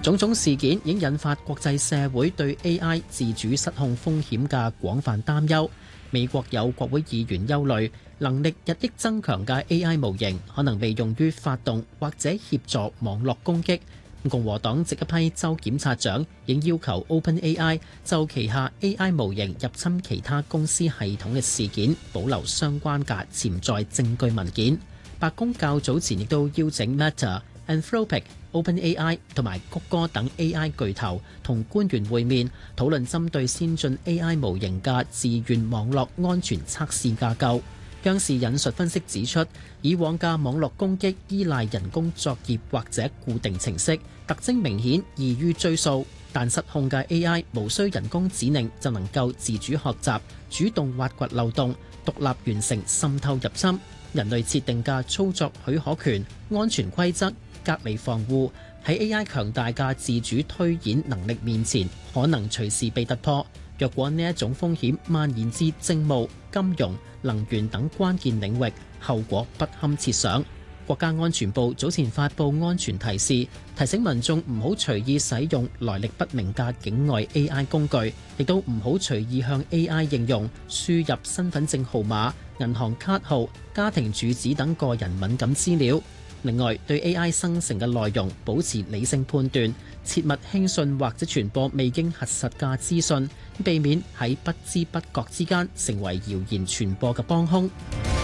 種種事件已經引發國際社會對 AI 自主失控風險嘅廣泛擔憂。美國有國會議員憂慮，能力日益增強嘅 AI 模型可能被用於發動或者協助網絡攻擊。共和黨籍一批州檢察長已要求 OpenAI 就旗下 AI 模型入侵其他公司系統嘅事件保留相關嘅潛在證據文件。白宮較早前亦都邀請 Meta、Anthropic、OpenAI 同埋谷歌等 AI 巨頭同官員會面，討論針對先進 AI 模型嘅自願網絡安全測試架構。央視引述分析指出，以往嘅網絡攻擊依賴人工作業或者固定程式，特徵明顯，易於追溯。但失控嘅 AI 無需人工指令就能夠自主學習，主動挖掘漏洞，獨立完成滲透入侵。人類設定嘅操作許可權、安全規則、隔離防護，喺 AI 強大嘅自主推演能力面前，可能隨時被突破。若果呢一種風險蔓延至政務、金融、能源等關鍵領域，後果不堪設想。國家安全部早前發布安全提示，提醒民眾唔好隨意使用來歷不明嘅境外 AI 工具，亦都唔好隨意向 AI 應用輸入身份證號碼、銀行卡號、家庭住址等個人敏感資料。另外，對 AI 生成嘅內容保持理性判斷，切勿輕信或者傳播未經核實嘅資訊，避免喺不知不覺之間成為謠言傳播嘅幫兇。